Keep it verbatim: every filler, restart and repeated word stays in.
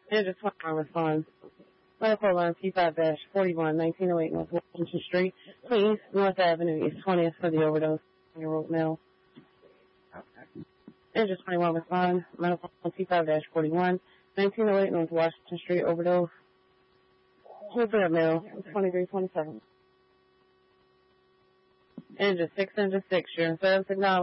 Engine twenty-one responds. Medical line P five forty-one, nineteen oh eight North Washington Street, East North Avenue, East twentieth for the overdose. Your road mail. Engine twenty-one responds. Medical line P five forty-one, nineteen oh eight North Washington Street, overdose. Hold that mail, twenty-three twenty-seven. Engine six, engine six, you're in service acknowledged.